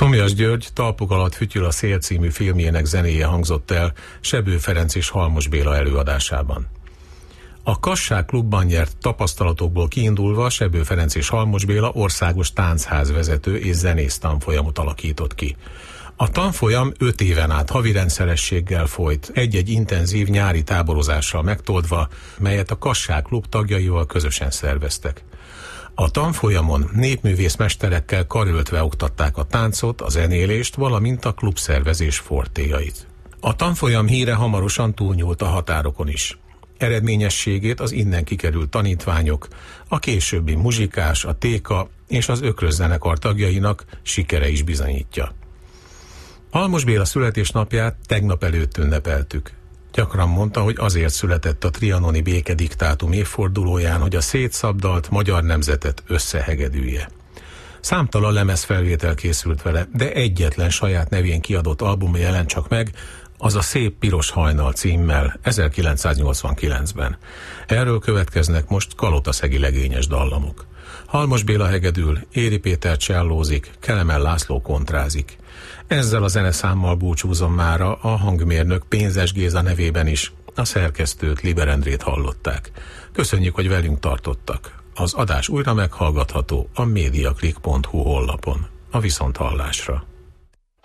Szomjas György Talpok alatt fütyül a szél című filmjének zenéje hangzott el Sebő Ferenc és Halmos Béla előadásában. A Kasság klubban nyert tapasztalatokból kiindulva Sebő Ferenc és Halmos Béla országos táncházvezető és zenész tanfolyamot alakított ki. A tanfolyam 5 éven át havi rendszerességgel folyt, egy-egy intenzív nyári táborozással megtoldva, melyet a Kasság klub tagjaival közösen szerveztek. A tanfolyamon népművészmesterekkel karöltve oktatták a táncot, a zenélést, valamint a klubszervezés fortéjait. A tanfolyam híre hamarosan túlnyúlt a határokon is. Eredményességét az innen kikerült tanítványok, a későbbi Muzsikás, a Téka és az Ökrös zenekar tagjainak sikere is bizonyítja. Halmos Béla születésnapját tegnap előtt ünnepeltük. Gyakran mondta, hogy azért született a trianoni békediktátum évfordulóján, hogy a szétszabdalt magyar nemzetet összehegedülje. Számtalan lemezfelvétel készült vele, de egyetlen saját nevén kiadott albuma jelent csak meg, az a Szép piros hajnal címmel 1989-ben. Erről következnek most kalotaszegi legényes dallamok. Halmos Béla hegedül, Éri Péter csellózik, Kelemen László kontrázik. Ezzel a zeneszámmal búcsúzom mára, a hangmérnök Pénzes Géza nevében is. A szerkesztőt, Liber Endrét hallották. Köszönjük, hogy velünk tartottak. Az adás újra meghallgatható a mediaclick.hu honlapon. A viszonthallásra.